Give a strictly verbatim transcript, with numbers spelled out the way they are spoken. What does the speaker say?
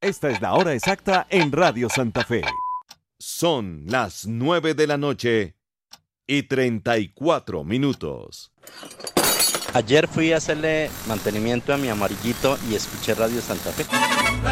Esta es la hora exacta en Radio Santa Fe. Son las nueve de la noche y treinta y cuatro minutos. Ayer fui a hacerle mantenimiento a mi amarillito y escuché Radio Santa Fe.